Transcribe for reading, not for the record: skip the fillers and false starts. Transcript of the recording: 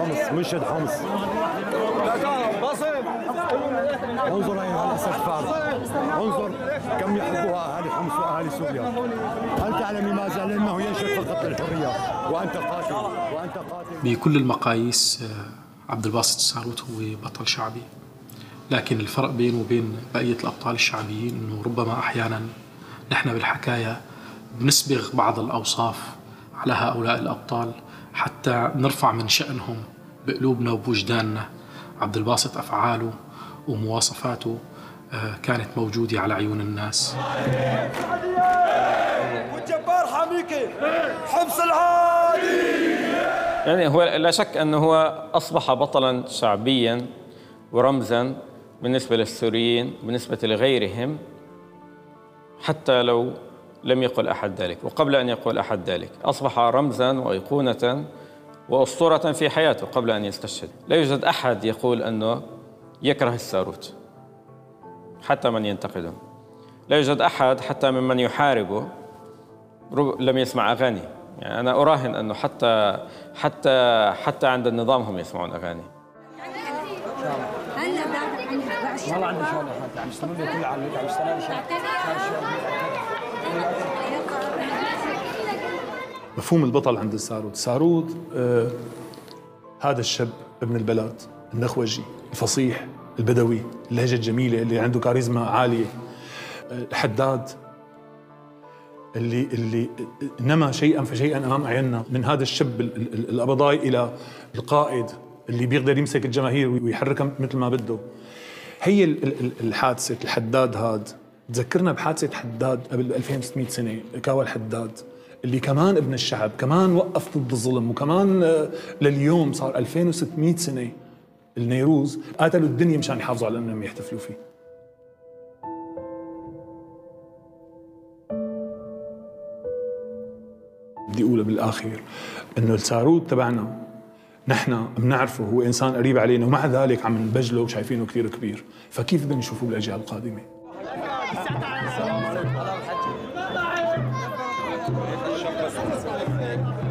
حمص، منشد حمص. انظر ايها الاسد فار، انظر كم يحبها اهالي حمص واهالي سوريا. هل تعلم لماذا؟ لانه ينشد فقط للحريه، وانت قاتل، وانت قاتل. بكل المقاييس عبد الباسط الساروت هو بطل شعبي، لكن الفرق بينه وبين بقية الأبطال الشعبيين أنه ربما أحيانا نحن بالحكاية بنسبغ بعض الأوصاف على هؤلاء الأبطال حتى نرفع من شأنهم بقلوبنا وبوجداننا. عبد الباسط أفعاله ومواصفاته كانت موجودة على عيون الناس. والجبار حميكي حمص العادي. يعني هو لا شك أنه هو أصبح بطلاً شعبياً ورمزاً بالنسبة للسوريين، بالنسبة لغيرهم، حتى لو لم يقل أحد ذلك. وقبل أن يقول أحد ذلك أصبح رمزاً وأيقونة وأسطورة في حياته قبل أن يستشهد. لا يوجد أحد يقول أنه يكره الساروت، حتى من ينتقده. لا يوجد أحد حتى ممن يحاربه لم يسمع أغاني. يعني أنا أراهن أنه حتى عند النظام هم يسمعون أغاني. والله عندي شغل عم يستنوا لي كل عام، عم يستنوا لي مفهوم البطل عند الساروت. الساروت هذا الشاب ابن البلد النخوجي الفصيح البدوي، اللهجة الجميلة اللي عنده كاريزما عالية، الحداد اللي نما شيئا فشيئا امام عيننا. من هذا الشاب القبضاي الى القائد اللي بيقدر يمسك الجماهير ويحركها مثل ما بده. هي الحادثة الحداد هاد تذكرنا بحادثة حداد قبل 2600 سنة، كاوى الحداد اللي كمان ابن الشعب، كمان وقف ضد الظلم، وكمان لليوم صار 2600 سنة النيروز قاتلوا الدنيا مشان يحافظوا على انهم يحتفلوا فيه. بدي اقول بالاخير انه الساروت تبعنا نحن بنعرفه هو انسان قريب علينا، ومع ذلك عم نبجله وشايفينه كثير كبير، فكيف بدنا نشوفه بالاجيال القادمه؟ السلام عليكم.